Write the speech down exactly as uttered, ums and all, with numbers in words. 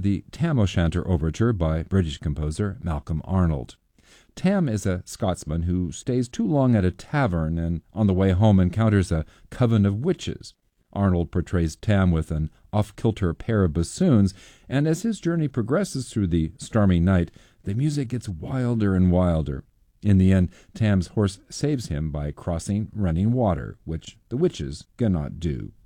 the Tam O'Shanter Overture by British composer Malcolm Arnold. Tam is a Scotsman who stays too long at a tavern and on the way home encounters a coven of witches. Arnold portrays Tam with an off-kilter pair of bassoons, and as his journey progresses through the stormy night, the music gets wilder and wilder. In the end, Tam's horse saves him by crossing running water, which the witches cannot do.